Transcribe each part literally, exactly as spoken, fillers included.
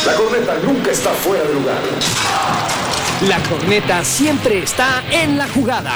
La corneta nunca está fuera de lugar. La corneta siempre está en la jugada.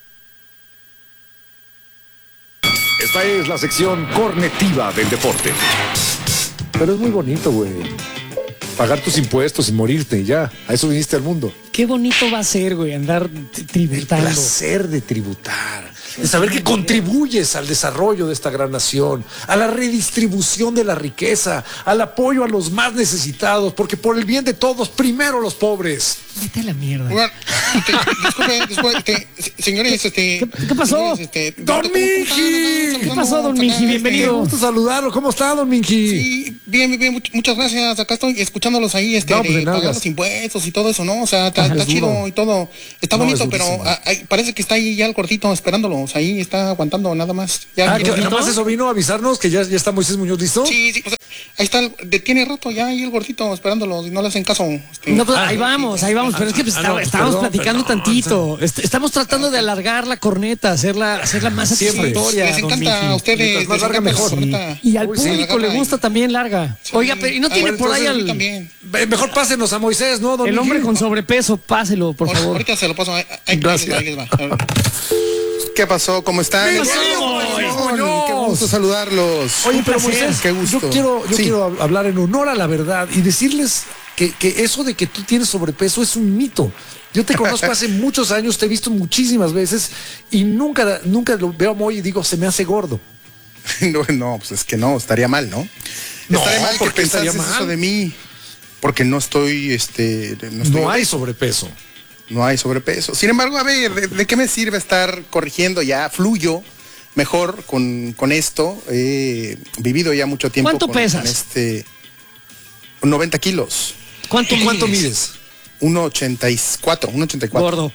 Esta es la sección cornetiva del deporte. Pero es muy bonito, güey. Pagar tus impuestos y morirte y ya. A eso viniste al mundo. Qué bonito va a ser, güey, andar tributando. El placer de tributar. De saber que contribuyes al desarrollo de esta gran nación, a la redistribución de la riqueza, al apoyo a los más necesitados, porque por el bien de todos, primero los pobres. Vete a la mierda. Bueno, este, disculpe, disculpe, este, señores, este... ¿Qué, qué pasó? Señores, este, ¡Don Minji! ¿Qué pasó, don Minji? Bienvenido. Me gusta saludarlo. ¿Cómo está, don Minji? Sí, bien, bien, bien, muchas gracias. Acá estoy escuchándolos ahí, este, No, pues de de pagar nalgas. los impuestos y todo eso, ¿no? O sea, está, Ajá, está es chido duro. y todo. Está No, bonito, es pero durísimo. ah, ay, parece que está ahí ya el cortito esperándolos. Ahí está aguantando nada más. Ya, Ah, ya- que ya- nada más eso vino a avisarnos que ya, ya está Moisés Muñoz listo. Sí, sí, o sea, ahí está, el- de- tiene rato ya ahí el gordito esperándolos y no le hacen caso. Este, No, pues Ah, ahí vamos, ahí vamos, pero es que pues, ah, está- no, estábamos perdón, platicando perdón, tantito. Est- Estamos tratando de alargar la corneta, hacerla, hacerla más Siempre. satisfactoria. les don encanta Miki. a ustedes. Mientras más les larga, encanta la mejor. corneta. Y al Uy, sí, público le agarra gusta y- también larga. Sí. Oiga, pero ¿y no Ah, tiene bueno, por ahí entonces, al, también. Ve- Mejor pásenos a Moisés, ¿no, don el Minji? hombre con sobrepeso? Páselo, por Ahor- favor. Ahorita se lo paso. Ahí, ahí- Gracias. ahí les va, ahí les va. ¿Qué pasó? ¿Cómo están? Bienvenido, Qué Moisés Muñoz. Qué gusto saludarlos. Oye, Un pero placer. Moisés, Qué gusto. yo quiero, yo Sí. quiero hab- hablar en honor a la verdad y decirles que, que eso de que tú tienes sobrepeso es un mito. Yo te conozco hace muchos años, te he visto muchísimas veces y nunca, nunca lo veo a Moy y digo, se me hace gordo. No, no, pues es que no, estaría mal, ¿no? No, estaría mal ¿por que qué estaría pensases mal? eso de mí. Porque no estoy, este, no, estoy No hay obeso, sobrepeso. no hay sobrepeso. Sin embargo, a ver, ¿de, de qué me sirve estar corrigiendo? Ya fluyo mejor con, con esto. He vivido ya mucho tiempo. ¿Cuánto con, pesas? con este, noventa kilos. ¿Cuánto, ¿Y cuánto mides? mides? uno ochenta y cuatro, uno ochenta y cuatro. Gordo.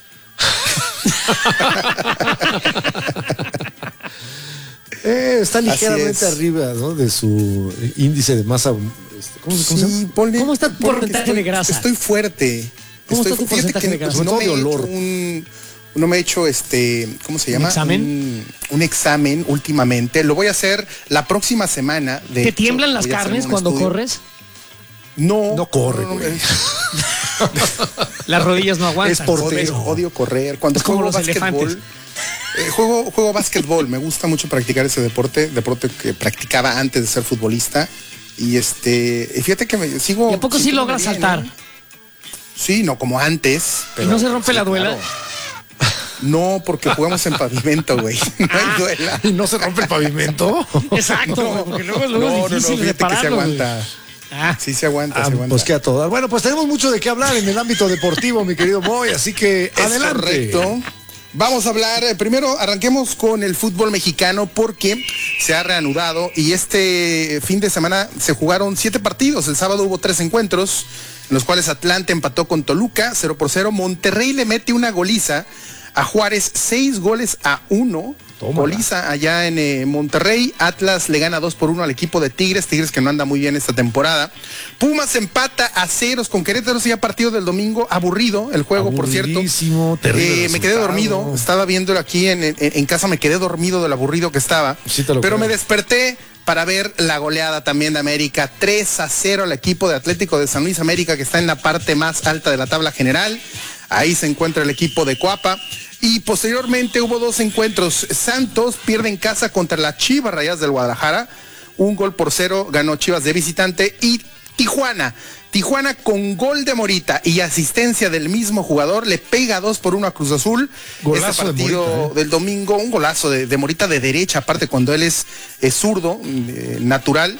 Eh, está Así ligeramente es. arriba, ¿no? De su índice de masa. este, ¿Cómo, se- cómo se llama? Sí, ponle- ¿Cómo está tu ponle que porcentaje estoy- de grasa? Estoy fuerte. ¿Cómo Estoy está tu fu- fíjate porcentaje que de grasa? Sobre no todo me de he hecho olor. un, no me he hecho este, ¿cómo se llama? examen? Un, un examen últimamente. Lo voy a hacer la próxima semana. De ¿Te hecho, tiemblan las voy a hacerme carnes un cuando estudio. corres? No. No corre, no, no, güey. Las rodillas no aguantan. Es portero. Odio, odio correr. Cuando Es como juego los básquetbol, elefantes. eh, juego, juego básquetbol. Me gusta mucho practicar ese deporte, deporte que practicaba antes de ser futbolista. Y este, y fíjate que me sigo. ¿Y a poco sí sintiéndome logras bien, saltar? ¿eh? Sí, no como antes. ¿Y Pero, no se rompe sí, la duela? claro. No, porque jugamos en pavimento, güey. No hay duela. ¿Y no se rompe el pavimento? Exacto, güey, porque luego, luego no, es no, no, difícil fíjate que se repararlo, güey. aguanta. Ah, Sí se aguanta, Ah, se aguanta. pues que a todas. Bueno, pues tenemos mucho de qué hablar en el ámbito deportivo, mi querido Moy, así que Es adelante. correcto. Vamos a hablar, eh, primero arranquemos con el fútbol mexicano porque se ha reanudado y este fin de semana se jugaron siete partidos. El sábado hubo tres encuentros en los cuales Atlante empató con Toluca cero por cero. Monterrey le mete una goliza a Juárez, seis goles a uno. Tómala. Goliza allá en eh, Monterrey. Atlas le gana dos por uno al equipo de Tigres. Tigres que no anda muy bien esta temporada. Pumas empata a ceros con Querétaro. Sí, ya partido del domingo. Aburrido el juego, por cierto. Aburridísimo, terrible Eh, me quedé resultado. dormido. Estaba viéndolo aquí en, en- en casa. Me quedé dormido de lo aburrido que estaba. Sí te lo Pero creo. me desperté para ver la goleada también de América. tres a cero al equipo de Atlético de San Luis América, que está en la parte más alta de la tabla general. Ahí se encuentra el equipo de Coapa. Y posteriormente hubo dos encuentros. Santos pierde en casa contra las Chivas Rayadas del Guadalajara. Un gol por cero ganó Chivas de visitante. Y Tijuana. Tijuana con gol de Morita y asistencia del mismo jugador le pega dos por uno a Cruz Azul. Golazo este de partido Morita, ¿eh? del domingo, un golazo de, de Morita de derecha, aparte cuando él es, es zurdo, eh, natural.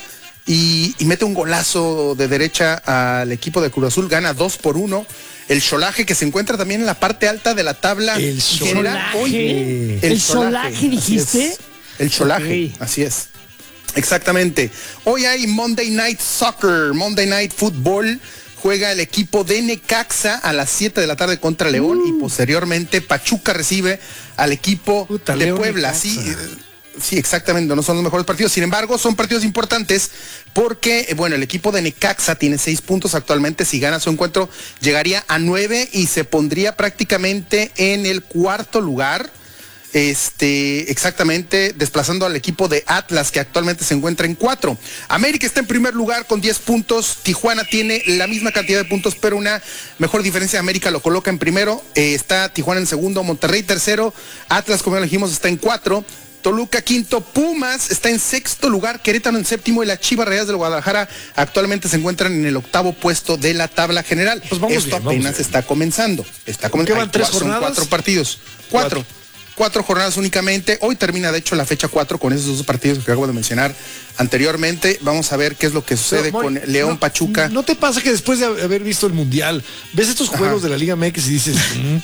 Y, y mete un golazo de derecha al equipo de Cruz Azul, gana dos por uno. El Xolaje que se encuentra también en la parte alta de la tabla El general. Xolaje. Hoy, ¿El Xolaje dijiste? así es. El Xolaje, Ok. así es. Exactamente. Hoy hay Monday Night Soccer, Monday Night Football. Juega el equipo de Necaxa a las siete de la tarde contra León Uh. y posteriormente Pachuca recibe al equipo Puta, de León, Puebla. Necaxa. Sí, eh, sí, exactamente, no son los mejores partidos. Sin embargo, son partidos importantes porque, eh, bueno, el equipo de Necaxa tiene seis puntos actualmente. Si gana su encuentro, llegaría a nueve y se pondría prácticamente en el cuarto lugar. Este, exactamente, desplazando al equipo de Atlas, que actualmente se encuentra en cuatro. América está en primer lugar con diez puntos. Tijuana tiene la misma cantidad de puntos, pero una mejor diferencia. América lo coloca en primero. Eh, está Tijuana en segundo, Monterrey tercero. Atlas, como ya dijimos, está en cuatro. Toluca quinto, Pumas está en sexto lugar, Querétaro en séptimo y las Chivas Rayadas del Guadalajara actualmente se encuentran en el octavo puesto de la tabla general. Pues vamos Esto bien, apenas vamos está comenzando. Está comenzando. ¿Qué van, tres jornadas? Son cuatro partidos. Cuatro. cuatro. Cuatro jornadas únicamente. Hoy termina, de hecho, la fecha cuatro con esos dos partidos que acabo de mencionar anteriormente. Vamos a ver qué es lo que sucede Pero, Moy, con León no, Pachuca. ¿No te pasa que después de haber visto el Mundial, ves estos juegos Ajá. de la Liga M X y dices...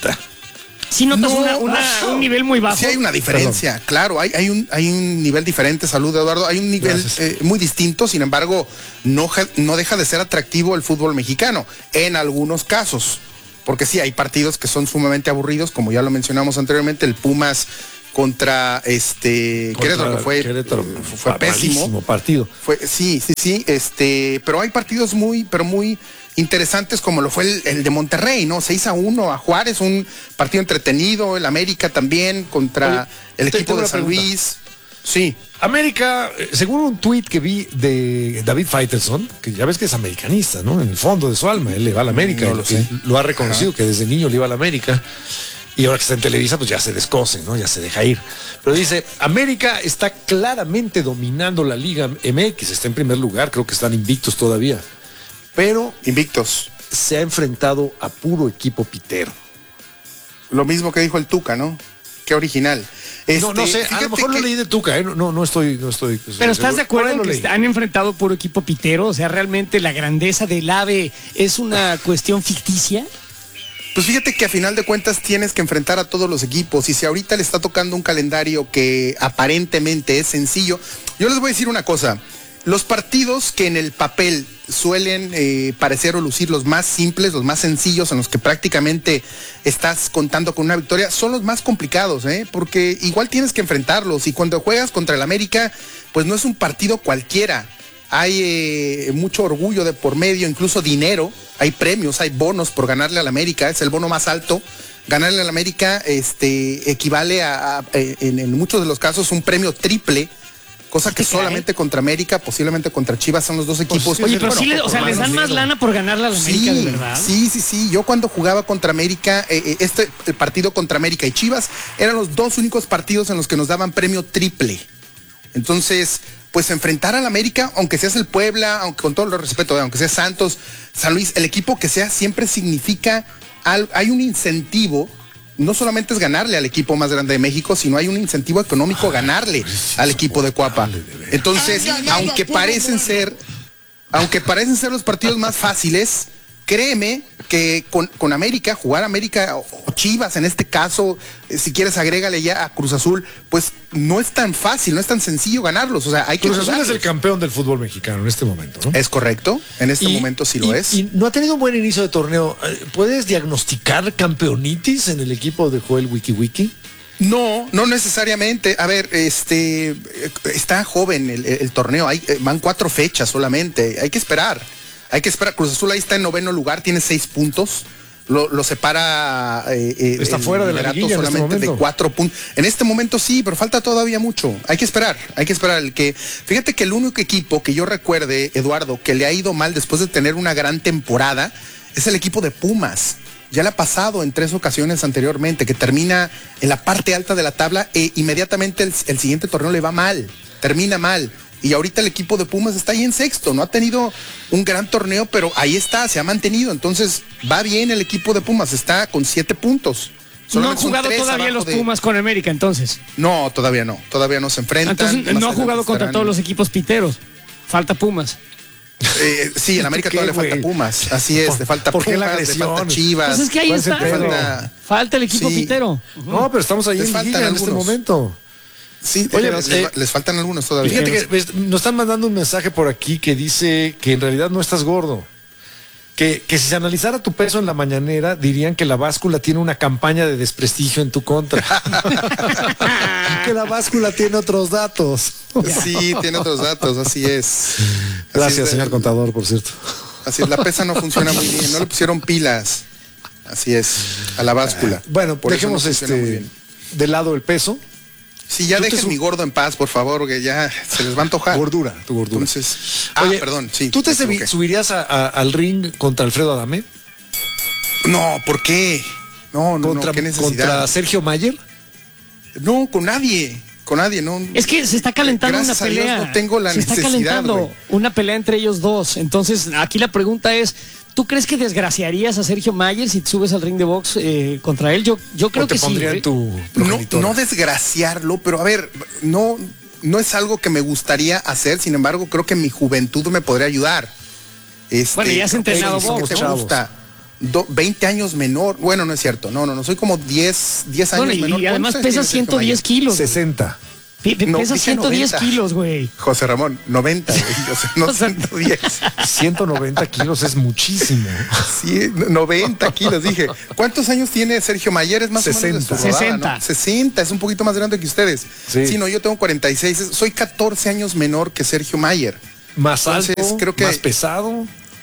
Sí notas no, una, una, no. un nivel muy bajo. Sí hay una diferencia, Perdón. claro, hay, hay, un, hay un nivel diferente, salud Eduardo, hay un nivel eh, muy distinto, sin embargo, no, no deja de ser atractivo el fútbol mexicano, en algunos casos, porque sí, hay partidos que son sumamente aburridos, como ya lo mencionamos anteriormente, el Pumas contra este contra Querétaro, que fue, Querétaro, fue, fue pésimo partido. Fue, sí, sí, sí, este, pero hay partidos muy, pero muy interesantes como lo fue el, el de Monterrey, ¿no? seis a uno a Juárez, un partido entretenido, el América también contra Oye, el equipo de San pregunta. Luis. Sí. América, según un tuit que vi de David Faitelson, que ya ves que es americanista, ¿no? En el fondo de su alma, él le va a la América, no lo, sé. lo ha reconocido, Ajá. que desde niño le iba a la América. Y ahora que está en Televisa, pues ya se descose, ¿no? Ya se deja ir. Pero dice, América está claramente dominando la Liga M X, está en primer lugar, creo que están invictos todavía. Pero invictos. Se ha enfrentado a puro equipo pitero. Lo mismo que dijo el Tuca, ¿no? Qué original. Este, no, no sé, a lo mejor que... lo leí de Tuca, ¿eh? No, no estoy, no estoy. Pero ¿estás de acuerdo en que leí? Han enfrentado puro equipo pitero? O sea, realmente la grandeza del AVE es una cuestión ficticia. Pues fíjate que a final de cuentas tienes que enfrentar a todos los equipos y si ahorita le está tocando un calendario que aparentemente es sencillo, yo les voy a decir una cosa, los partidos que en el papel suelen eh, parecer o lucir los más simples, los más sencillos, en los que prácticamente estás contando con una victoria, son los más complicados, ¿eh? Porque igual tienes que enfrentarlos y cuando juegas contra el América, pues no es un partido cualquiera. Hay eh, mucho orgullo de por medio, incluso dinero, hay premios, hay bonos por ganarle al América, es el bono más alto. Ganarle al América este, equivale a, a en, en muchos de los casos, un premio triple, cosa que solamente contra América, posiblemente contra Chivas son los dos equipos. Pues, oye, pero bueno, sí le, o sea, les dan más lana por ganarle a la América, sí, de verdad. Sí, sí, sí. Yo cuando jugaba contra América, eh, este el partido contra América y Chivas eran los dos únicos partidos en los que nos daban premio triple. Entonces, pues enfrentar al América, aunque seas el Puebla, aunque con todo el respeto, aunque sea Santos, San Luis, el equipo que sea siempre significa, al, hay un incentivo. No solamente es ganarle al equipo más grande de México, sino hay un incentivo económico ganarle al equipo de Cuapa. Entonces, aunque parecen ser, aunque parecen ser los partidos más fáciles, créeme que con, con América, jugar América o Chivas en este caso, eh, si quieres agrégale ya a Cruz Azul, pues no es tan fácil, no es tan sencillo ganarlos. O sea, hay que Cruz Azul es el campeón del fútbol mexicano en este momento, ¿no? Es correcto, en este y, momento sí y, lo es. Y no ha tenido un buen inicio de torneo. ¿Puedes diagnosticar campeonitis en el equipo de Joel Wiki Wiki? No, no necesariamente. A ver, este está joven el, el torneo, hay, van cuatro fechas solamente, hay que esperar. Hay que esperar. Cruz Azul ahí está en noveno lugar, tiene seis puntos. Lo, lo separa. Eh, está fuera de la liguilla solamente en este de cuatro puntos. En este momento sí, pero falta todavía mucho. Hay que esperar. Hay que esperar. El que, fíjate que el único equipo que yo recuerde, Eduardo, que le ha ido mal después de tener una gran temporada, es el equipo de Pumas. Ya le ha pasado en tres ocasiones anteriormente, que termina en la parte alta de la tabla e inmediatamente el, el siguiente torneo le va mal. Termina mal. Y ahorita el equipo de Pumas está ahí en sexto, no ha tenido un gran torneo, pero ahí está, se ha mantenido. Entonces va bien el equipo de Pumas, está con siete puntos. No han jugado todavía los Pumas de... con América, entonces. No, todavía no, todavía no se enfrentan. Entonces no ha jugado contra estarán... todos los equipos piteros, falta Pumas. Eh, sí, en América todavía le falta Pumas, así es, le falta ¿Por Pumas, le falta Chivas. Pues es que ahí está, falta... falta el equipo sí. pitero. Uh-huh. No, pero estamos ahí en, en este momento. Sí, oye, les, eh, les faltan algunos todavía. Fíjate que nos están mandando un mensaje por aquí que dice que en realidad no estás gordo. Que, que si se analizara tu peso en la mañanera, dirían que la báscula tiene una campaña de desprestigio en tu contra. Que la báscula tiene otros datos. Sí, tiene otros datos, así es. Así Gracias, es, señor contador, por cierto. Así es, la pesa no funciona muy bien, no le pusieron pilas. Así es, a la báscula. Bueno, por dejemos no este... de lado el peso. Si ya dejes mi gordo en paz, por favor, que ya se les va a antojar. Gordura, tu gordura. Entonces, ah, Oye, perdón, sí. ¿tú te subirías a, a, al ring contra Alfredo Adame? No, ¿por qué? No, no, ¿Contra, no, ¿qué necesidad? ¿Contra Sergio Mayer? No, con nadie, con nadie, no. Es que se está calentando Gracias una pelea. A Dios no tengo la se necesidad, está calentando güey. una pelea entre ellos dos. Entonces, aquí la pregunta es, ¿tú crees que desgraciarías a Sergio Mayer si te subes al ring de box eh, contra él? Yo, yo creo ¿O te que sí. pondría ¿eh? en tu No, progenitora? no desgraciarlo, pero a ver, no, no es algo que me gustaría hacer, sin embargo, creo que mi juventud me podría ayudar. Este, Bueno, ya has creo que entrenado es lo que box, te chavos. gusta. Do, veinte años menor. Bueno, no es cierto. No, no, no. Soy como diez, diez años Bueno, y, menor. y además ¿Cuántos años pesas tiene Sergio ciento diez Mayer? kilos. sesenta. P- p- No, pesas dije ciento diez noventa. kilos, güey. José Ramón, noventa. güey, o sea, no O sea, ciento diez. ciento noventa kilos es muchísimo. Sí, noventa kilos, dije. ¿Cuántos años tiene Sergio Mayer? Es más o menos de su rodada, sesenta. ¿no? sesenta, es un poquito más grande que ustedes. Sí. Sí, no, yo tengo cuarenta y seis, soy catorce años menor que Sergio Mayer. Más Entonces, alto, creo que- más pesado.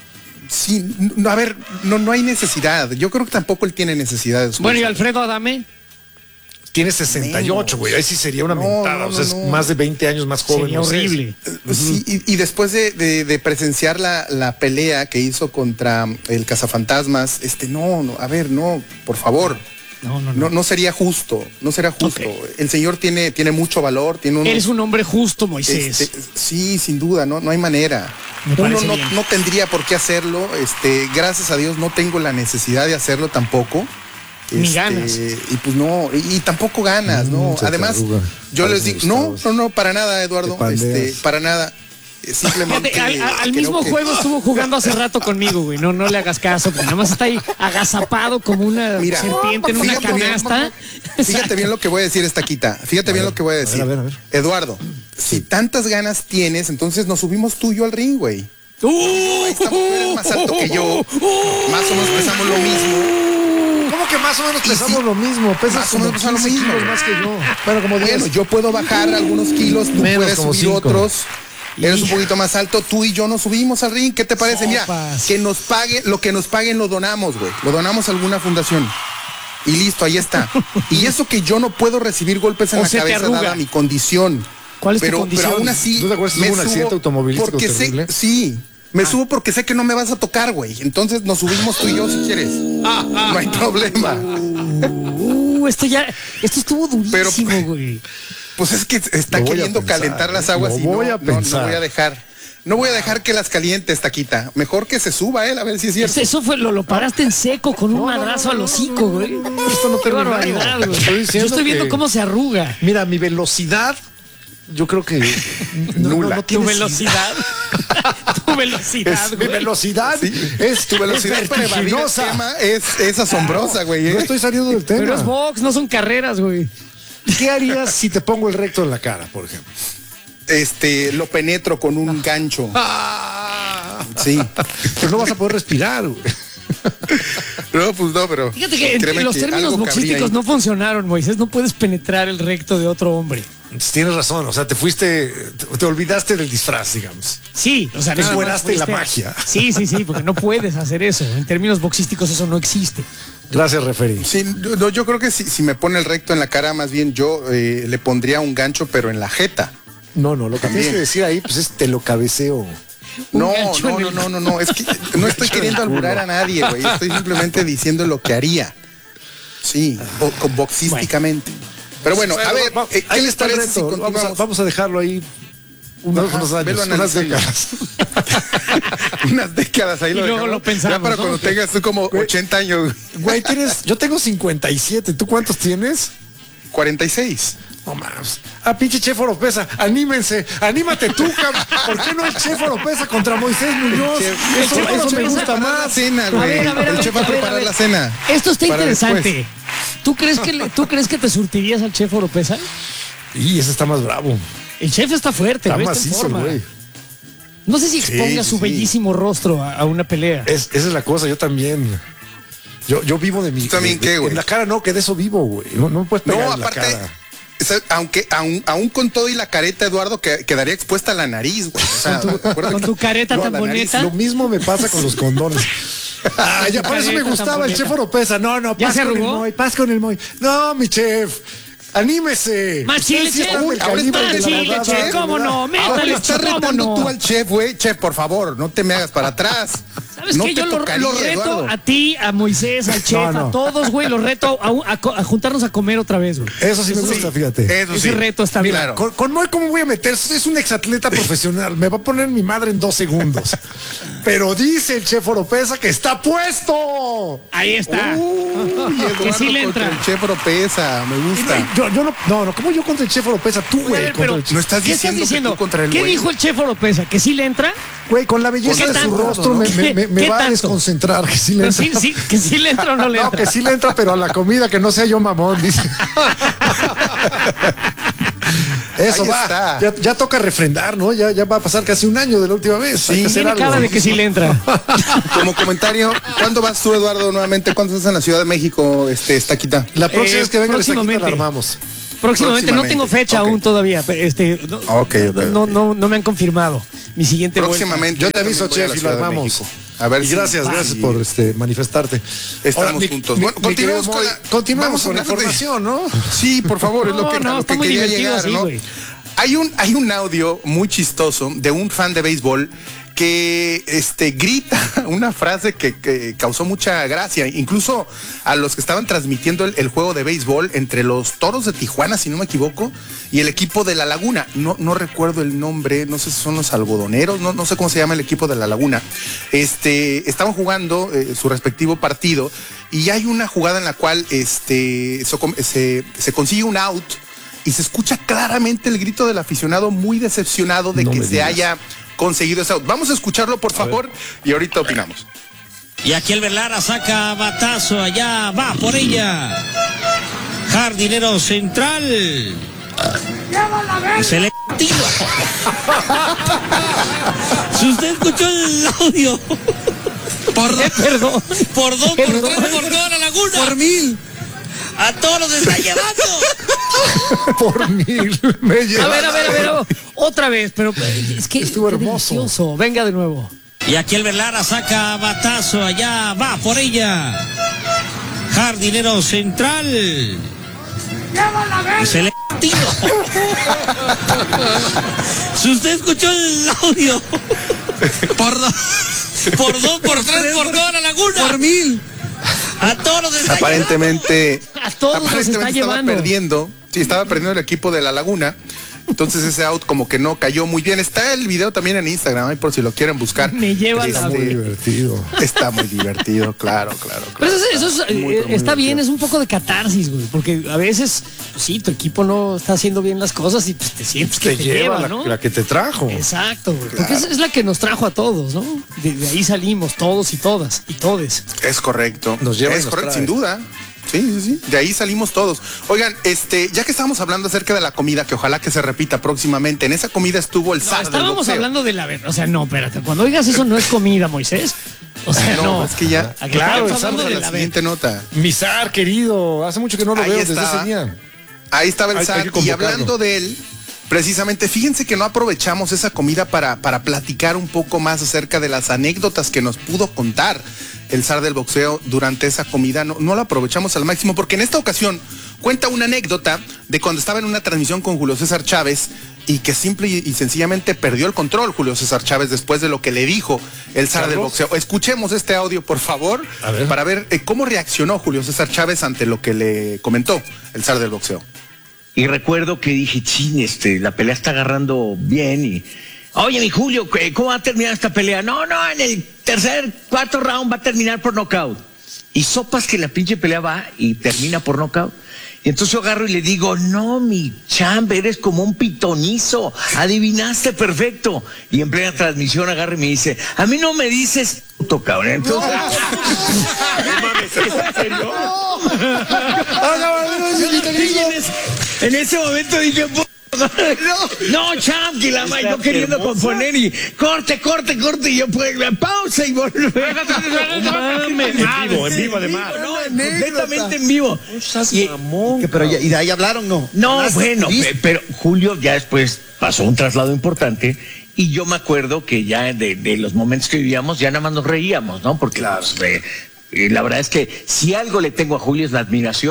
Sí, no, a ver, no, no hay necesidad. Yo creo que tampoco él tiene necesidad de subirse. Bueno, y Alfredo Adame. Tiene sesenta y ocho, güey. Ahí sí sería una No, mentada. no, o sea, no, es no. más de veinte años más joven. Sería no sé. horrible. Sí, y, y después de, de- de presenciar la, la pelea que hizo contra el Cazafantasmas, este, no, no, a ver, no, por favor. No, no, no. No, no sería justo, no sería justo. Ok. El señor tiene, tiene mucho valor, tiene un... Eres un hombre justo, Moisés. Este, sí, sin duda, no, no hay manera. Me Uno parece no, bien. no tendría por qué hacerlo. Este, gracias a Dios no tengo la necesidad de hacerlo tampoco. Ni Este, ganas. Y pues no, y, y tampoco ganas, ¿no? Mm, se te Además, arruga. yo les Parecen digo, no, gustados. no, no, para nada, Eduardo. Te pandeas. Este, para nada. Eh, Simplemente. al, al- al creo mismo que- juego estuvo jugando hace rato conmigo, güey. No, no le hagas caso, porque nada más está ahí agazapado como una Mira, serpiente en una fíjate bien, canasta. Fíjate bien lo que voy a decir, Estaquita. Fíjate bien lo que voy a decir. a ver, a ver. Eduardo, si tantas ganas tienes, entonces nos subimos tú y yo al ring, güey. ¡Uh! Ahí estamos, tú eres más alto que yo. Más o menos pesamos lo mismo. ¿Cómo que más o menos Y pesamos sí, lo mismo? Pesas más o como menos pesamos lo quince mismo. kilos más que yo. Bueno, como diez. Bueno, yo puedo bajar algunos kilos, tú Menos, puedes como subir cinco. otros. Eres un Hija. poquito más alto, tú y yo nos subimos al ring. ¿Qué te parece? Mira, Sopas. que nos pague, lo que nos paguen lo donamos, güey. Lo donamos a alguna fundación. Y listo, ahí está. Y eso que yo no puedo recibir golpes en O la se te cabeza arruga. dada mi condición. ¿Cuál es tu pero, condición? Pero aún así. ¿Tú te acuerdas que me hubo un subo accidente automovilístico porque sé- terrible? sí. Me subo porque sé que no me vas a tocar, güey. Entonces nos subimos tú y yo si quieres. No hay problema. Uh, esto ya, esto estuvo Pero- durísimo, güey. Pues es que está Lo voy a queriendo pensar, calentar las ¿eh? aguas Lo y no, voy a no, no pensar. voy a dejar. No voy a dejar que las calientes, Taquita. Mejor que se suba él, a ver si es cierto. Eso fue, lo, lo paraste en seco con un madrazo al hocico, güey. Esto no Qué terminó. barbaridad, Te güey. estoy Yo diciendo estoy viendo que- cómo se arruga. Mira, mi velocidad, yo creo que no, no, no Tu tiene velocidad. tu velocidad, Es, mi güey. velocidad es Tu velocidad es para evadir el vertiginosa. tema es, es asombrosa, güey. ¿eh? No estoy saliendo del tema. Pero es box, no son carreras, güey. ¿Qué harías si te pongo el recto en la cara, por ejemplo? Este, lo penetro con un gancho. Sí. Pues no vas a poder respirar, güey. No, pues no, pero. Fíjate que en- créeme en los que términos algo cabría boxísticos ahí. no funcionaron, Moisés. No puedes penetrar el recto de otro hombre. Tienes razón, o sea, te fuiste, te, te olvidaste del disfraz, digamos. Sí, o sea, Te nada más fueraste la fuiste- magia. Sí, sí, sí, porque no puedes hacer eso. En términos boxísticos eso no existe. Gracias, referí. Sí, yo, no, yo creo que si, si me pone el recto en la cara, más bien yo eh, le pondría un gancho, pero en la jeta. No, no, lo que También. tienes que decir ahí, pues es te lo cabeceo. Un No, gancho no, en no, el- no, no, no, es que no estoy queriendo alburar a nadie, güey. Estoy simplemente diciendo lo que haría. Sí, o, con boxísticamente. Pero bueno, a ver, va- eh, ¿qué ahí les está el parece si reto. Vamos a, continuamos? vamos a dejarlo ahí unos, Ajá, unos años, velo unas analizando. décadas. Unas décadas ahí Y lo luego dejamos. lo pensamos, Ya para ¿no? cuando tengas tú como ochenta años, Güey, tienes, yo tengo cincuenta y siete. ¿Tú cuántos tienes? cuarenta y seis. No mames. Ah, pinche Chef Oropesa, anímense, anímate tú, cabrón. ¿Por qué no el Chef Oropesa contra Moisés Muñoz? El Eso, Chef eso me Oropesa gusta para la más. cena, A güey. ver, a ver, a El ver, chef va a a ver, a preparar ver. la cena. Esto está para interesante. después. ¿Tú crees, que le- ¿Tú crees que te surtirías al chef Oropesa? Y ese está más bravo. El chef está fuerte, Está güey, está en macizo, forma. güey. No sé si exponga sí, su sí. bellísimo rostro a, a una pelea. Es, esa es la cosa, yo también. Yo, yo vivo de mi. ¿Tú también de- de- qué, güey? En la cara no, que de eso vivo, güey. No, no me puedes pegar No, en la aparte, cara. o sea, aunque aún, aún con todo y la careta, Eduardo, que, quedaría expuesta la nariz, güey. O sea, Con tu- acuérdate con que- tu careta No, tan la nariz, bonita. Lo mismo me pasa con los condones. Ah, ya, por eso me Careta tan gustaba el bonita. chef Oropesa. No, no, ¿Ya paz se con el arrugó? Moy, paz con el Moy. No, mi chef. ¡Anímese! Más chile, Ustedes sí chef. están del Ahora calibre está de la chile, rodada, chef, ¿cómo ¿verdad? no? Ahora Métale, le está ¿cómo retando no? tú al chef, güey. Chef, por favor, no te me hagas para atrás. ¿Sabes no qué? te Yo lo, tocaría, lo reto Eduardo. a ti, a Moisés, al chef, No, no. a todos, güey. Los reto a, a co- a juntarnos a comer otra vez, güey. Eso sí me gusta, fíjate. Eso Ese sí. reto está bien. Claro. Con, con Moy, ¿cómo voy a meter? Es un exatleta profesional. Me va a poner mi madre en dos segundos. Pero dice el chef Oropesa que está puesto. Ahí está. Uy, Que sí le Eduardo entra. contra el chef Oropesa, me gusta. Yo, yo no, no, no, ¿cómo yo contra el chef Oropesa? Tú, Oye, a güey, ver, contra pero, el chef. No estás ¿qué estás diciendo que diciendo? tú contra el ¿Qué güey. dijo el chef Oropesa? ¿Que sí le entra? Güey, con la belleza ¿Qué de su tanto? rostro me, me, me, me ¿Qué va a tanto? desconcentrar. Que sí le Pero entra. sí, sí, que sí le entra o no le No, entra. que sí le entra, pero a la comida que no sea yo mamón, dice. Eso Ahí va. está. Ya, ya toca refrendar, ¿no? Ya, ya va a pasar casi un año de la última vez. Hay que hacer Tiene algo. cara de que sí le entra. Como comentario, ¿cuándo vas tú, Eduardo, nuevamente? ¿Cuándo estás en la Ciudad de México, este, Estaquita? La próxima Eh, vez que venga el Estaquita la próximamente. armamos. Próximamente, no Próximamente. tengo fecha Ok. aún todavía. pero, Este, no, Ok, ok, no, ok. no, no me han confirmado mi siguiente vuelta. Próximamente. Yo te también aviso, voy a la chef, y lo Ciudad de armamos. México. A ver y si- gracias, si- gracias por este, manifestarte. Estamos Ahora, mi- juntos. mi- Bueno, mi continuemos querido con Moy, la- continuamos vamos con la a hablar de- información, ¿no? Sí, por favor, es lo No, que, no, a lo está que muy quería divertido llegar, así, ¿no? güey. Hay un, hay un audio muy chistoso de un fan de béisbol que este, grita una frase que, que causó mucha gracia, incluso a los que estaban transmitiendo el, el juego de béisbol entre los Toros de Tijuana, si no me equivoco, y el equipo de La Laguna. No, no recuerdo el nombre, no sé si son los algodoneros, no, no sé cómo se llama el equipo de La Laguna. Este, estaban jugando eh, su respectivo partido y hay una jugada en la cual este, so- se, se consigue un out y se escucha claramente el grito del aficionado muy decepcionado de No que me se digas. haya conseguido ese out. Vamos a escucharlo, por favor, y ahorita opinamos. Y aquí el Verlara saca batazo, allá va por ella. Jardinero central. Y se le tira. Si usted escuchó el audio. Por dos, Perdón. por dos, por Perdón. tres, por toda la laguna. Por mil. A todos los está llevando. Por mil. Me A lleva. ver, a ver, a ver. a ver. Otra vez, pero es que Estuvo qué hermoso. delicioso. Venga de nuevo. Y aquí el Verlara saca batazo, allá va por ella. Jardinero central. Y se le tira. Si usted escuchó el audio. Por dos, por dos, por tres, por toda la laguna. Por mil. A todos los está Aparentemente, A todos los aparentemente está estaba llevando. perdiendo. Sí, estaba perdiendo el equipo de La Laguna. Entonces ese out como que no cayó muy bien. Está el video también en Instagram, ahí por si lo quieren buscar. Me lleva la- Está muy Este, divertido. Está muy divertido, claro, claro. Pero claro. eso, es- eso es, Muy, eh, muy está bien, divertido. es un poco de catarsis, güey, porque a veces, pues sí, tu equipo no está haciendo bien las cosas y pues te sientes que Te te, lleva lleva, la, ¿no? la que te trajo. Exacto, güey, porque esa es la que nos trajo a todos, ¿no? De, de ahí salimos todos y todas y todes. Es correcto. Nos lleva y es nos correcto, trae. sin duda. Sí, sí, sí. De ahí salimos todos. Oigan, este, ya que estábamos hablando acerca de la comida, que ojalá que se repita próximamente, en esa comida estuvo el No, zar del estábamos boxeo. hablando de la verdad, o sea, no, espérate, cuando oigas eso no es comida, Moisés. O sea, No, no. es que ya. Aquí Claro, estamos el zar hablando Vamos a de la la siguiente verdad. nota. Mizar, querido. Hace mucho que no lo Ahí veo desde estaba. ese día. Ahí estaba el Hay- hay zar. que Y convocarlo. hablando de él, precisamente, fíjense que no aprovechamos esa comida para, para platicar un poco más acerca de las anécdotas que nos pudo contar el zar del boxeo durante esa comida. No, no la aprovechamos al máximo porque en esta ocasión cuenta una anécdota de cuando estaba en una transmisión con Julio César Chávez y que simple y, y sencillamente perdió el control Julio César Chávez después de lo que le dijo el zar del Carlos. boxeo. Escuchemos este audio, por favor, A ver. para ver eh, cómo reaccionó Julio César Chávez ante lo que le comentó el zar del boxeo. Y recuerdo que dije, chin, este, la pelea está agarrando bien y... Oye, mi Julio, ¿qué- ¿cómo va a terminar esta pelea? No, no, en el tercer, cuarto round va a terminar por nocaut. Y sopas que la pinche pelea va y termina por nocaut. Y entonces yo agarro y le digo, no, mi champ, eres como un pitonizo, adivinaste perfecto. Y en plena transmisión agarra y me dice, a mí no me dices puto, cabrón. Entonces... No mames, ¿es en serio? Sí, en, ese, en ese momento dije, "Pu- no, no, champ, que la ma- yo queriendo componer y corte, corte, corte, y yo pues pausa y volver. En vivo, en vivo además. No, completamente en vivo. Y- Que, pero ya- y de ahí hablaron, ¿no? no, Hablaste, bueno, ¿viste? pe- pero Julio ya después pasó un traslado importante y yo me acuerdo que ya de, de los momentos que vivíamos ya nada más nos reíamos, ¿no? Porque pues, eh, eh, la verdad es que si algo le tengo a Julio es la admiración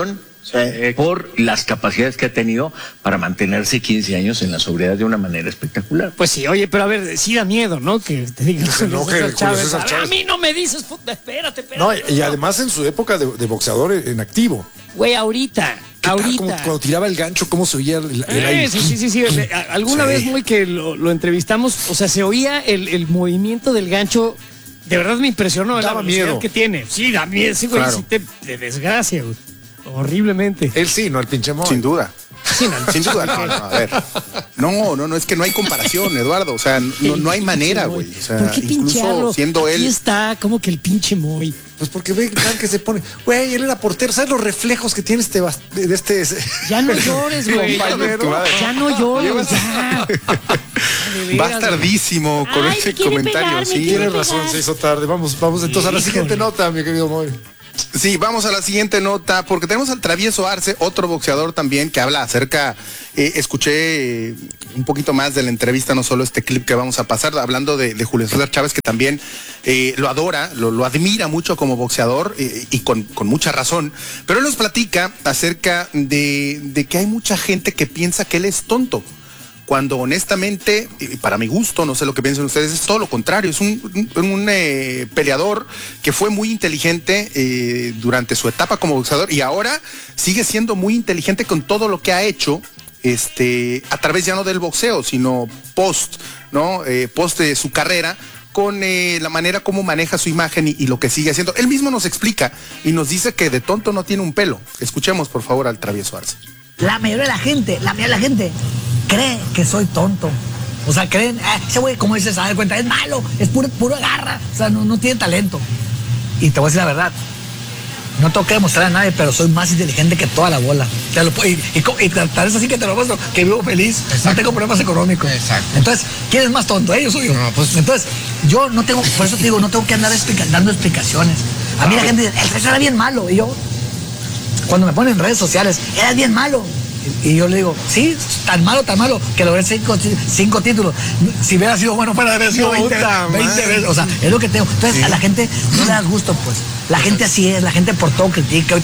Sí. Por las capacidades que ha tenido para mantenerse quince años en la sobriedad de una manera espectacular. Pues sí, oye, pero a ver, sí da miedo, ¿no? Que te digan se enoje Julio César el Julio Chávez. César A ver, Chávez. a mí no me dices, puta, espérate, espérate. No, y, y además en su época de, de boxeador en activo. Güey, ahorita, ¿Qué tal? ahorita. Como cuando tiraba el gancho, cómo se oía el, el Eh, aire. sí, sí, sí, sí. Le- a- Alguna Sí. vez muy que lo, lo entrevistamos, o sea, se oía el, el movimiento del gancho. De verdad me impresionó la Daba velocidad miedo. que tiene. Sí, da miedo, sí, güey, Claro. sí te, te desgracia, güey. Horriblemente. Él sí, no el pinche Moy. Sin duda. Sí, no, Sin duda, no, no, a ver. No, no, no, es que no hay comparación, Eduardo. O sea, no, no hay manera, güey. O sea, ¿Por qué pincharlo? incluso siendo Aquí él. está, como que el pinche Moy. Pues porque ve vean que se pone. Güey, él era portero. ¿Sabes los reflejos que tiene este bast- de este? Ya no llores, güey. Compañero. Ya no llores, ya. De veras, Vas tardísimo con Ay, ese me quiere comentario, pegar, me sí. quiere Tienes pegar. razón, se hizo tarde. Vamos, vamos entonces a la Híjole. siguiente nota, mi querido Moy. Sí, vamos a la siguiente nota, porque tenemos al Travieso Arce, otro boxeador también que habla acerca, eh, escuché eh, un poquito más de la entrevista, no solo este clip que vamos a pasar, hablando de, de Julio César Chávez, que también eh, lo adora, lo, lo admira mucho como boxeador eh, y con, con mucha razón, pero él nos platica acerca de, de que hay mucha gente que piensa que él es tonto. Cuando honestamente, y para mi gusto, no sé lo que piensan ustedes, es todo lo contrario. Es un, un, un, eh, peleador que fue muy inteligente eh, durante su etapa como boxeador y ahora sigue siendo muy inteligente con todo lo que ha hecho este, a través ya no del boxeo, sino post, ¿no? Eh, post de su carrera, con eh, la manera como maneja su imagen y, y lo que sigue haciendo. Él mismo nos explica y nos dice que de tonto no tiene un pelo. Escuchemos, por favor, al Travieso Arce. La mayoría de la gente, la mayoría de la gente cree que soy tonto. O sea, creen, ah, ese güey, como dices, a dar cuenta, es malo, es puro, puro garra, o sea, no, no tiene talento. Y te voy a decir la verdad, no tengo que demostrar a nadie, pero soy más inteligente que toda la bola. Te lo, y, y, y tal vez así que te lo muestro, que vivo feliz, exacto, no tengo problemas económicos. Exacto. Entonces, ¿quién es más tonto, ellos o yo? No, pues, entonces, yo no tengo, por eso te digo, no tengo que andar explica, dando explicaciones. A mí la gente dice, el Travieso era bien malo, y yo, cuando me ponen en redes sociales, eras bien malo. Y yo le digo, sí, tan malo, tan malo, que logré cinco, cinco títulos. Si hubiera sido bueno, fuera de haber sido veinte, veinte veces. O sea, es lo que tengo. Entonces, sí, a la gente no le da gusto, pues. La gente así es, la gente por todo critica.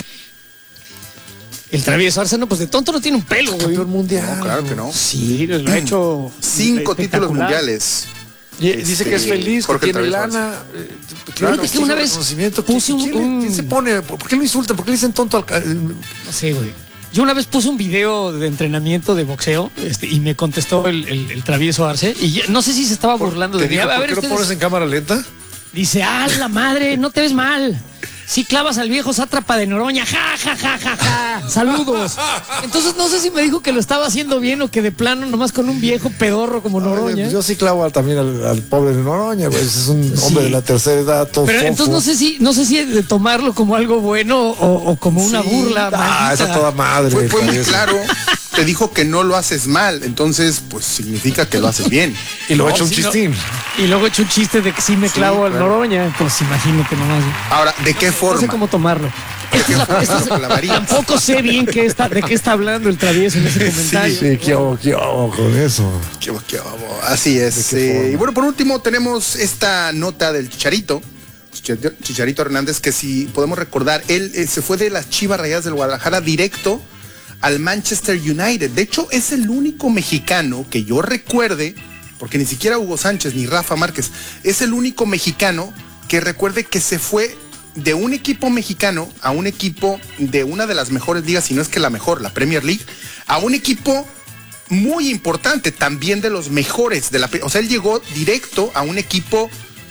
El Travieso Arce, no, pues de tonto no tiene un pelo, güey. Campeón mundial. No, claro que no. Sí, lo ha hecho. Cinco títulos espectacular. mundiales. Y dice que es feliz, que Jorge tiene Travieso Arce. lana. eh, Claro, que es que una vez reconocimiento. puse un- ¿Quién, un- quién se pone? ¿Por qué lo insultan? ¿Por qué le dicen tonto al ca- No sé, güey. Yo una vez puse un video de entrenamiento de boxeo este, y me contestó el, el, el Travieso Arce y ya- no sé si se estaba burlando ¿Te de mí. dijo, A ¿por ver, qué lo ustedes- pones en cámara lenta? Dice, ah, la madre, no te ves mal. Si clavas al viejo sátrapa de Noroña, ja, ja, ja, ja, ja. Saludos. Entonces no sé si me dijo que lo estaba haciendo bien o que de plano nomás con un viejo pedorro como Noroña. Ay, yo sí clavo al- también al, al pobre de Noroña, pues, es un Sí. hombre de la tercera edad, todo Pero fofo. entonces no sé si, no sé si de tomarlo como algo bueno o, o como una Sí. burla. Ah, maldita. esa toda madre. Fue, fue muy Travieso. claro. Te dijo que no lo haces mal, entonces pues significa que lo haces bien. Y lo ha No, hecho un sí, no. chistín. Y luego he hecho un chiste de que sí me clavo al claro. Noroña. Pues imagínate nomás. Ahora, ¿de qué No sé forma? cómo tomarlo. Esta es la- esta es- Lo clavarías. tampoco sé bien qué está, de qué está hablando el Travieso en ese comentario. Sí, qué hago, qué hago con eso. Qué- qué babo. Así es. qué eh, forma? y bueno, por último tenemos esta nota del Chicharito. Chicharito, Chicharito Hernández, que si podemos recordar, él eh, se fue de las Chivas Rayadas del Guadalajara directo al Manchester United. De hecho, es el único mexicano que yo recuerde, porque ni siquiera Hugo Sánchez ni Rafa Márquez, es el único mexicano que recuerde que se fue de un equipo mexicano a un equipo de una de las mejores ligas, si no es que la mejor, la Premier League, a un equipo muy importante, también de los mejores de la, o sea, él llegó directo a un equipo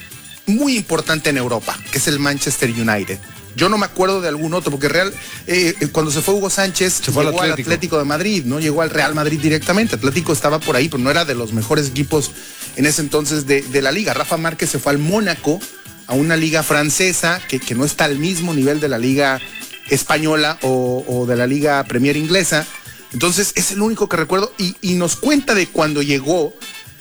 muy importante en Europa, que es el Manchester United. Yo no me acuerdo de algún otro, porque Real, eh, cuando se fue Hugo Sánchez, Se fue al llegó al Atlético. Atlético de Madrid, no llegó al Real Madrid directamente. Atlético estaba por ahí, pero no era de los mejores equipos en ese entonces de, de la liga. Rafa Márquez se fue al Mónaco, a una liga francesa que, que no está al mismo nivel de la liga española o, o de la liga Premier inglesa. Entonces es el único que recuerdo y, y nos cuenta de cuando llegó.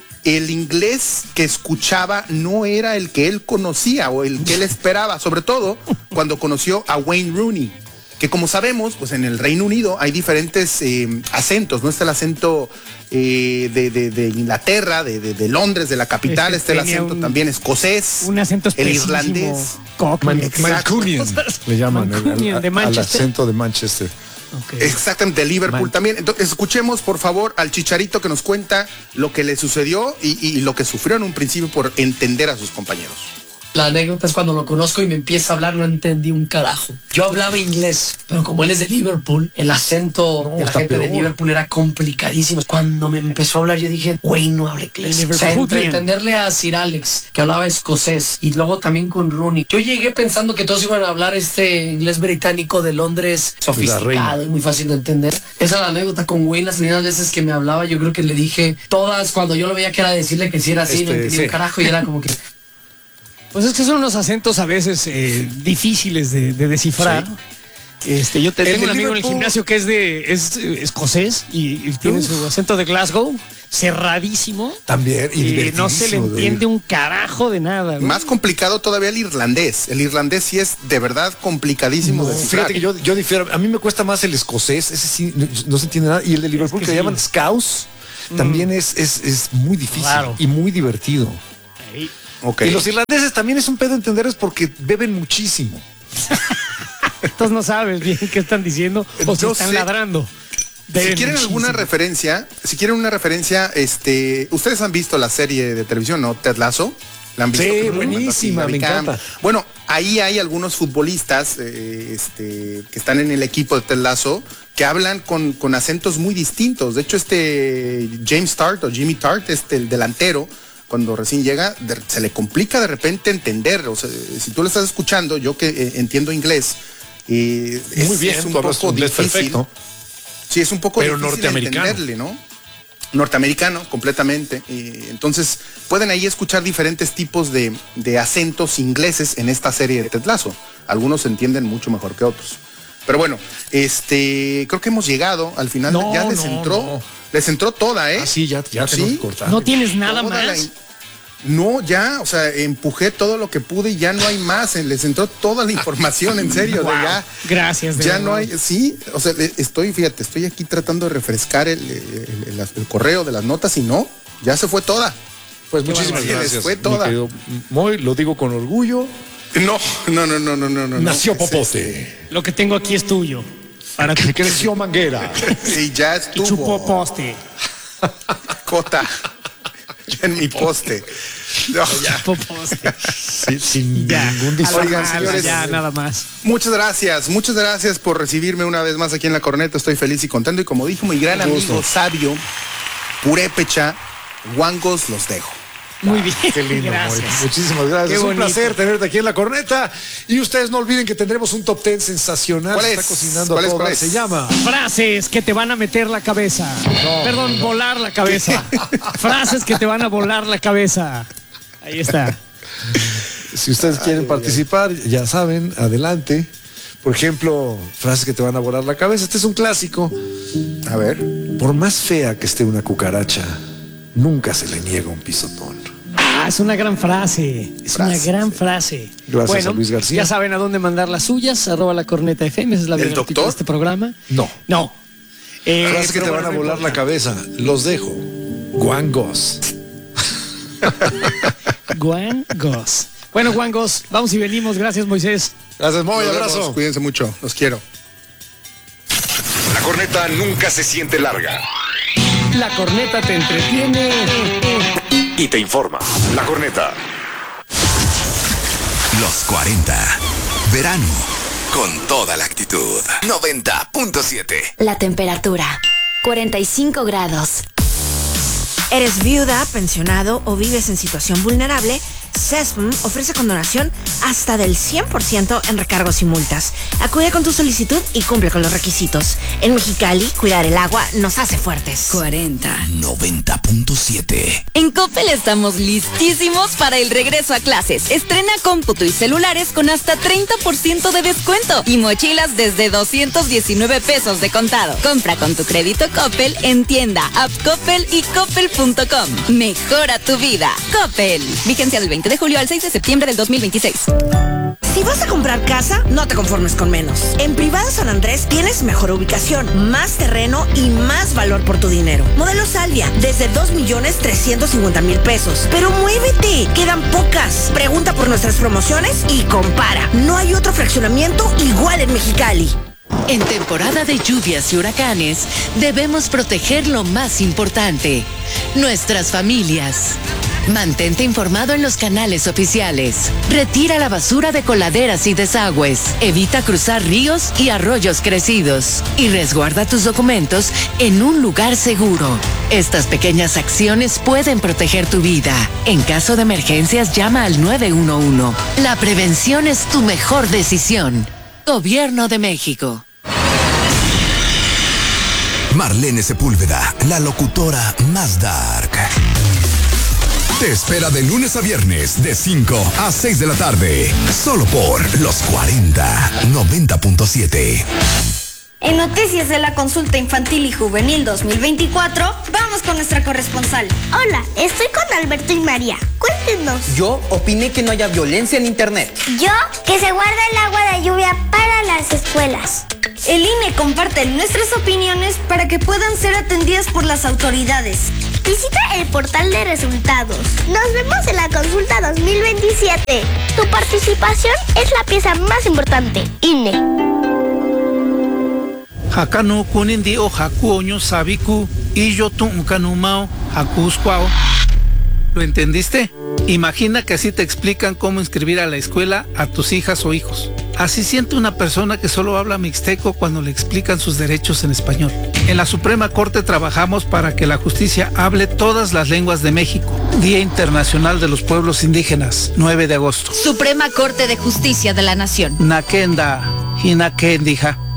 El inglés que escuchaba no era el que él conocía o el que él esperaba, sobre todo cuando conoció a Wayne Rooney, que como sabemos, pues en el Reino Unido hay diferentes eh, acentos, no está el acento eh, de, de, de Inglaterra, de, de, de Londres, de la capital, Este está el tenía acento un- también escocés, Un acento el específico. irlandés. Cockney. Man- Exacto. Mancunian, le llaman el- Mancunian, al, de al Manchester. acento de Manchester. Okay. Exactamente, de Liverpool Man. También. Entonces, escuchemos, por favor, al Chicharito que nos cuenta lo que le sucedió y, y lo que sufrió en un principio por entender a sus compañeros. La anécdota es cuando lo conozco y me empieza a hablar, no entendí un carajo. Yo hablaba inglés, pero como él es de Liverpool, el acento no, de la gente peor. de Liverpool era complicadísimo. Cuando me empezó a hablar, yo dije, güey, no habla inglés. O sea, entre entenderle a Sir Alex, que hablaba escocés, y luego también con Rooney. Yo llegué pensando que todos iban a hablar este inglés británico de Londres, sofisticado y muy fácil de entender. Esa es la anécdota con Wayne, las primeras veces que me hablaba, yo creo que le dije todas, cuando yo lo veía que era decirle que si era así, este, no entendía sí. un carajo, y era como que... Pues es que son unos acentos a veces eh, difíciles de, de descifrar. Sí. Este, yo te, tengo un amigo Liverpool... en el gimnasio que es de es, eh, escocés y, y tiene Uf. su acento de Glasgow, cerradísimo. También, y eh, no se le entiende un carajo de nada. ¿No? Más complicado todavía el irlandés. El irlandés sí es de verdad complicadísimo no, de descifrar. Fíjate que yo, yo difiero. A mí me cuesta más el escocés, ese sí no, no se entiende nada. Y el de Liverpool, es que, que sí. le llaman Scouse, mm. también es, es, es muy difícil claro. y muy divertido. Ahí. Okay. Y los irlandeses también es un pedo entenderles porque beben muchísimo. Entonces no sabes bien qué están diciendo o si están sé. ladrando. Beben si quieren muchísimo. alguna referencia, si quieren una referencia, este, ustedes han visto la serie de televisión, ¿no? Ted Lasso. ¿La han visto? Sí, buenísima, me encanta. Bueno, ahí hay algunos futbolistas eh, este, que están en el equipo de Ted Lasso que hablan con, con acentos muy distintos. De hecho, este James Tart o Jimmy Tart, este, el delantero, cuando recién llega, de, se le complica de repente entender. O sea, si tú lo estás escuchando, yo que eh, entiendo inglés, eh, muy es, bien, es un poco difícil. Perfecto. Sí, es un poco Pero difícil norteamericano. entenderle, ¿no? Norteamericano, completamente. Eh, entonces, pueden ahí escuchar diferentes tipos de, de acentos ingleses en esta serie de Ted Lasso. Algunos se entienden mucho mejor que otros. Pero bueno, este, creo que hemos llegado al final. No, ya les no, entró, no. les entró toda, ¿eh? Ah, sí, ya, ya ¿Sí? No tienes nada toda más. La, no, ya, o sea, empujé todo lo que pude y ya no hay más. Les entró toda la información, en serio. Wow. De ya, Gracias. De ya verdad. no hay, sí, o sea, estoy, fíjate, estoy aquí tratando de refrescar el, el, el, el correo de las notas y no, ya se fue toda. Pues Qué muchísimas bueno, gracias. Fue toda. Mi querido Moy, lo digo con orgullo. No, no, no, no, no, no, no. Nació no, Popote. Es lo que tengo aquí es tuyo. Para que creció Manguera. Sí, ya estuvo. Y chupó poste. Cota. En mi poste. No. Ya, poste. Sí, sin ya. ningún disfraz. Oigan, señores, ya, nada más. Muchas gracias, muchas gracias por recibirme una vez más aquí en La Corneta. Estoy feliz y contento. Y como dijo mi gran amigo sabio, purépecha, guangos los dejo. Muy bien, qué lindo. Gracias. Muy, muchísimas gracias. Qué es un bonito. placer tenerte aquí en La Corneta. Y ustedes no olviden que tendremos un top ten sensacional. ¿Cuál es? Está cocinando ¿Cuál a es? todas. ¿Cuál es? Se llama Frases que te van a meter la cabeza. No, Perdón, no. volar la cabeza. Frases que te van a volar la cabeza. Ahí está. Si ustedes quieren Ay, participar, ya saben, adelante. Por ejemplo, frases que te van a volar la cabeza. Este es un clásico. A ver. Por más fea que esté una cucaracha, nunca se le niega un pisotón. Ah, es una gran frase. Es frase, una gran sí. frase. Gracias bueno, a Luis García. Ya saben a dónde mandar las suyas. Arroba La Corneta F M. Esa es la ¿El doctor? de este programa. No. No. Eh, frases que te van a volar importa. la cabeza. Los dejo. Guangos. Guangos. Bueno, guangos, vamos y venimos. Gracias, Moisés. Gracias, Moy. Abrazo. Cuídense mucho. Los quiero. La corneta nunca se siente larga. La corneta te entretiene y te informa. La Corneta. Los cuarenta. Verano. Con toda la actitud. noventa punto siete. La temperatura. cuarenta y cinco grados. ¿Eres viuda, pensionado o vives en situación vulnerable? SESM ofrece condonación hasta del cien por ciento en recargos y multas. Acude con tu solicitud y cumple con los requisitos. En Mexicali, cuidar el agua nos hace fuertes. cuarenta. noventa punto siete. En Coppel estamos listísimos para el regreso a clases. Estrena cómputo y celulares con hasta treinta por ciento de descuento y mochilas desde doscientos diecinueve pesos de contado. Compra con tu crédito Coppel en tienda, app Coppel y coppel punto com. Mejora tu vida. Coppel. Vigencia del veinte de julio al seis de septiembre del dos mil veintiséis. Si vas a comprar casa, no te conformes con menos. En Privado San Andrés tienes mejor ubicación, más terreno y más valor por tu dinero. Modelo Salvia, desde dos millones trescientos cincuenta mil pesos. Pero muévete, quedan pocas. Pregunta por nuestras promociones y compara. No hay otro fraccionamiento igual en Mexicali. En temporada de lluvias y huracanes, debemos proteger lo más importante, nuestras familias. Mantente informado en los canales oficiales. Retira la basura de coladeras y desagües. Evita cruzar ríos y arroyos crecidos. Y resguarda tus documentos en un lugar seguro. Estas pequeñas acciones pueden proteger tu vida. En caso de emergencias, llama al nueve uno uno. La prevención es tu mejor decisión. Gobierno de México. Marlene Sepúlveda, la locutora más dark. Te espera de lunes a viernes de cinco a seis de la tarde. Solo por los cuarenta, noventa punto siete. En Noticias de la Consulta Infantil y Juvenil dos mil veinticuatro, vamos con nuestra corresponsal. Hola, estoy con Alberto y María. Cuéntenos. Yo opiné que no haya violencia en internet. Yo, que se guarda el agua de lluvia para las escuelas. El I N E comparte nuestras opiniones para que puedan ser atendidas por las autoridades. Visita el portal de resultados. Nos vemos en la consulta dos mil veintisiete. Tu participación es la pieza más importante. I N E. Hakano kunindi o hakuoño sabiku y yo tu kanumao hakusquao. ¿Lo entendiste? Imagina que así te explican cómo inscribir a la escuela a tus hijas o hijos. Así siente una persona que solo habla mixteco cuando le explican sus derechos en español. En la Suprema Corte trabajamos para que la justicia hable todas las lenguas de México. Día Internacional de los Pueblos Indígenas, nueve de agosto. Suprema Corte de Justicia de la Nación. Nakenda, Hinakendija.